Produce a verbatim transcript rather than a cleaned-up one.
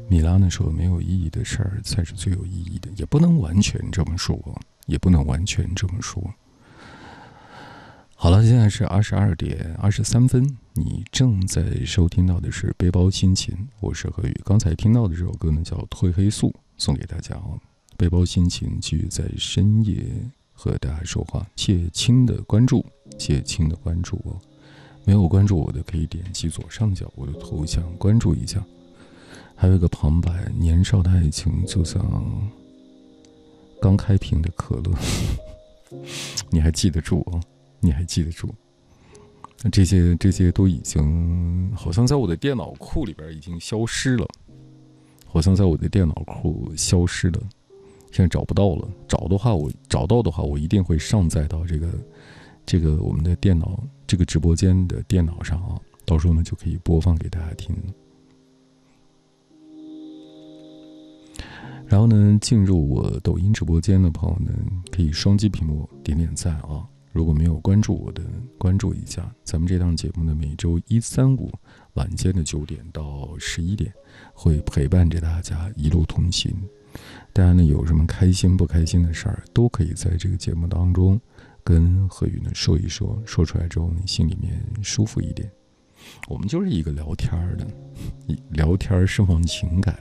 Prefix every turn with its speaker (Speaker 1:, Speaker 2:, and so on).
Speaker 1: 米拉呢说，没有意义的事儿才是最有意义的，也不能完全这么说，也不能完全这么说。好了，现在是二十二点二十三分，你正在收听到的是背包心情，我是何宇。刚才听到的这首歌呢叫《褪黑素》，送给大家哦。背包心情继续在深夜和大家说话，切轻的关注，切轻的关注哦。没有关注我的可以点击左上角我的头像关注一下。还有一个旁白，年少的爱情就像刚开瓶的可乐，你还记得住哦？你还记得住？这些这些都已经好像在我的电脑库里边已经消失了，好像在我的电脑库消失了，现在找不到了。找的话，我找到的话，我一定会上载到这个这个我们的电脑这个直播间的电脑上啊，到时候呢就可以播放给大家听了。然后呢，进入我抖音直播间的朋友呢，可以双击屏幕点点赞啊！如果没有关注我的，关注一下。咱们这档节目呢，每周一、三、五晚间的九点到十一点，会陪伴着大家一路同行。大家呢有什么开心不开心的事儿，都可以在这个节目当中跟何宇呢说一说，说出来之后你心里面舒服一点。我们就是一个聊天的，聊天释放情感。